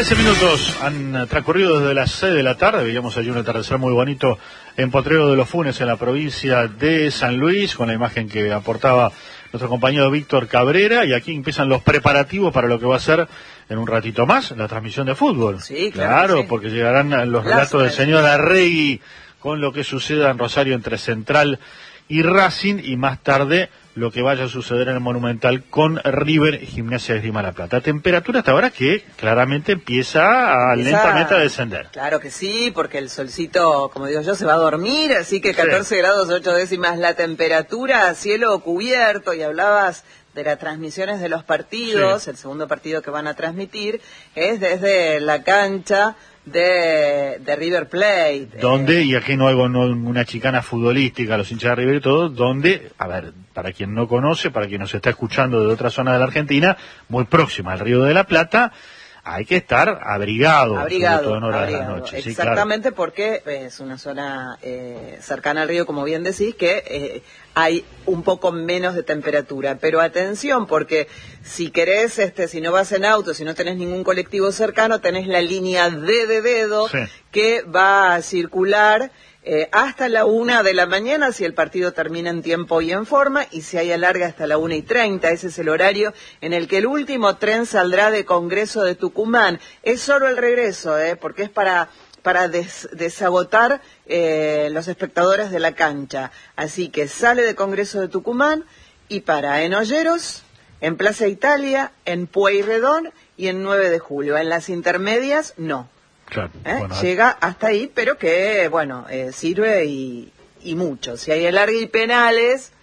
13 minutos han transcurrido desde las 6 de la tarde. Veíamos allí un atardecer muy bonito en Potrero de los Funes, en la provincia de San Luis, con la imagen que aportaba nuestro compañero Víctor Cabrera. Y aquí empiezan los preparativos para lo que va a ser en un ratito más la transmisión de fútbol. Sí, claro. Sí. Porque llegarán los relatos del señor Arregui con lo que suceda en Rosario entre Central y Racing, y más tarde lo que vaya a suceder en el Monumental con River y Gimnasia de Esgrima La Plata. Temperatura hasta ahora que claramente empieza lentamente a descender. Claro que sí, porque el solcito, como digo yo, se va a dormir, así que 14 grados 8 décimas la temperatura, cielo cubierto, y hablabas de las transmisiones de los partidos. El segundo partido que van a transmitir es desde la cancha de River Plate. Donde, y aquí no hago una chicana futbolística, los hinchas de River y todo, donde, a ver, para quien no conoce, para quien nos está escuchando de otra zona de la Argentina, muy próxima al Río de la Plata, hay que estar abrigado, sobre todo en horas de la noche. Exactamente, sí, claro. Porque es una zona cercana al río, como bien decís, que hay un poco menos de temperatura. Pero atención, porque si querés, si no vas en auto, si no tenés ningún colectivo cercano, tenés la línea D de dedo, que va a circular hasta la 1 de la mañana, si el partido termina en tiempo y en forma, y si hay alarga hasta la 1:30, ese es el horario en el que el último tren saldrá de Congreso de Tucumán. Es solo el regreso, porque es para desagotar los espectadores de la cancha. Así que sale de Congreso de Tucumán y para en Olleros, en Plaza Italia, en Pueyrredón y en 9 de julio. En las intermedias, no. Claro, llega hasta ahí, pero que, sirve y mucho. Si hay alargue y penales,